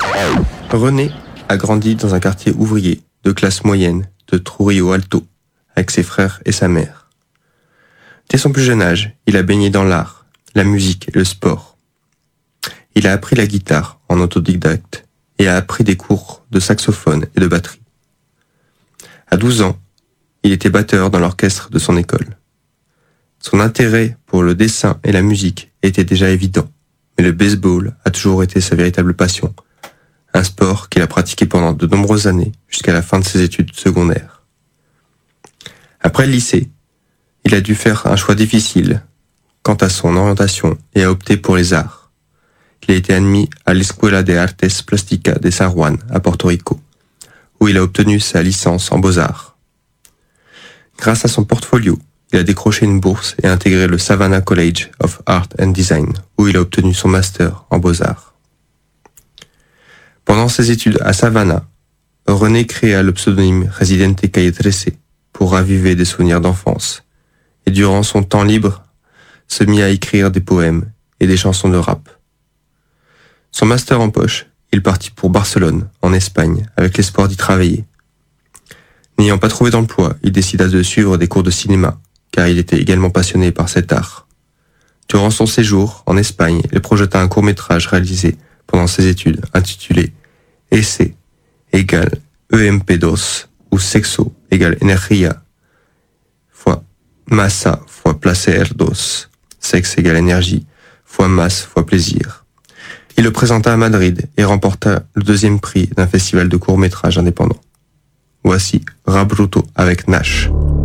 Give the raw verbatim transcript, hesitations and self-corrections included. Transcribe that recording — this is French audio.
René a grandi dans un quartier ouvrier de classe moyenne de Trujillo Alto avec ses frères et sa mère. Dès son plus jeune âge, il a baigné dans l'art, la musique et le sport. Il a appris la guitare en autodidacte et a appris des cours de saxophone et de batterie. À douze ans, il était batteur dans l'orchestre de son école. Son intérêt pour le dessin et la musique était déjà évident, mais le baseball a toujours été sa véritable passion, un sport qu'il a pratiqué pendant de nombreuses années jusqu'à la fin de ses études secondaires. Après le lycée, il a dû faire un choix difficile quant à son orientation et a opté pour les arts. Il a été admis à l'Escuela de Artes Plásticas de San Juan à Porto Rico, où il a obtenu sa licence en beaux-arts. Grâce à son portfolio, il a décroché une bourse et intégré le Savannah College of Art and Design, où il a obtenu son master en beaux-arts. Pendant ses études à Savannah, René créa le pseudonyme Residente Calle trece pour raviver des souvenirs d'enfance, et durant son temps libre, se mit à écrire des poèmes et des chansons de rap. Son master en poche, il partit pour Barcelone, en Espagne, avec l'espoir d'y travailler. N'ayant pas trouvé d'emploi, il décida de suivre des cours de cinéma, car il était également passionné par cet art. Durant son séjour en Espagne, il projeta un court-métrage réalisé pendant ses études, intitulé Ese égale E M P deux ou Sexo égale Energía fois Massa fois Placer dos, sexe égale énergie fois masse fois plaisir. Il le présenta à Madrid et remporta le deuxième prix d'un festival de court-métrage indépendant. Voici Rabruto avec Nash.